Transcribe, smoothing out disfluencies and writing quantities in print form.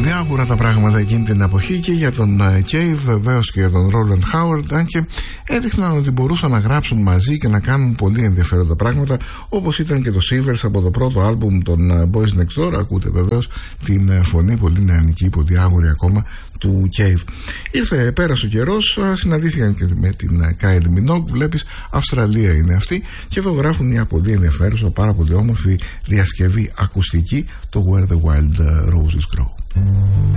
Πολύ άγουρα τα πράγματα εκείνη την εποχή και για τον Cave, βεβαίως και για τον Roland Howard, αν και έδειχναν ότι μπορούσαν να γράψουν μαζί και να κάνουν πολύ ενδιαφέροντα πράγματα, όπως ήταν και το Shivers από το πρώτο άλμπουμ των Boys Next Door. Ακούτε βεβαίως την φωνή πολύ νεανική, πολύ άγουρη ακόμα του Cave. Πέρασε ο καιρός, συναντήθηκαν και με την Kylie Minogue. Βλέπεις, Αυστραλία είναι αυτή, και εδώ γράφουν μια πολύ ενδιαφέρουσα, πάρα πολύ όμορφη διασκευή ακουστική, το Where the Wild Roses Grow.